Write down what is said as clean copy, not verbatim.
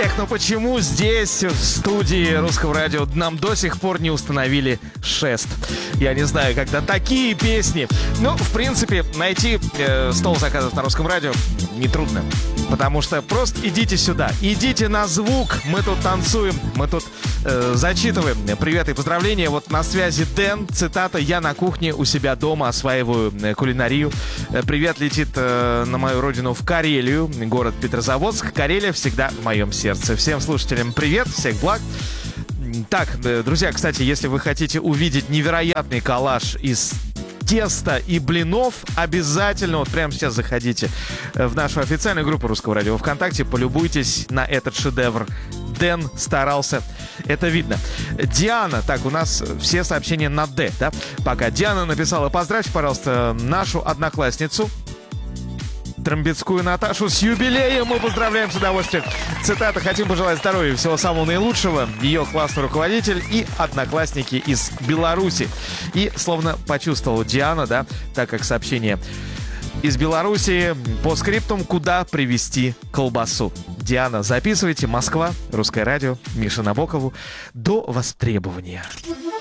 Эх, ну почему здесь, в студии Русского радио, нам до сих пор не установили шест? Я не знаю, когда такие песни. Ну, в принципе, найти стол заказов на Русском радио нетрудно. Потому что просто идите сюда, идите на звук. Мы тут танцуем, мы тут зачитываем привет и поздравления. Вот на связи Дэн, цитата: «Я на кухне у себя дома осваиваю кулинарию». Привет летит на мою родину в Карелию, город Петрозаводск. Карелия всегда в моем сердце. Всем слушателям привет, всех благ. Так, друзья, кстати, если вы хотите увидеть невероятный коллаж из теста и блинов, обязательно вот прямо сейчас заходите в нашу официальную группу Русского радио ВКонтакте, полюбуйтесь на этот шедевр. Дэн старался, это видно. Диана, так, у нас все сообщения на «Д», да? Пока Диана написала: поздравьте, пожалуйста, нашу одноклассницу Тромбецкую Наташу с юбилеем. Мы поздравляем с удовольствием. Цитата: «Хотим пожелать здоровья и всего самого наилучшего». Ее классный руководитель и одноклассники из Беларуси. И словно почувствовала Диана, да, так как сообщение из Беларуси по скриптум: куда привезти колбасу. Диана, записывайте. Москва, Русское радио, Миша Набокову. До востребования.